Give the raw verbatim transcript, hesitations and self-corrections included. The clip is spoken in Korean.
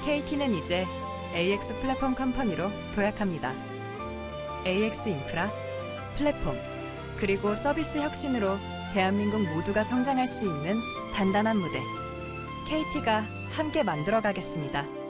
케이티는 이제 에이엑스 플랫폼 컴퍼니로 도약합니다. 에이엑스 인프라, 플랫폼, 그리고 서비스 혁신으로 대한민국 모두가 성장할 수 있는 단단한 무대, 케이티가 함께 만들어가겠습니다.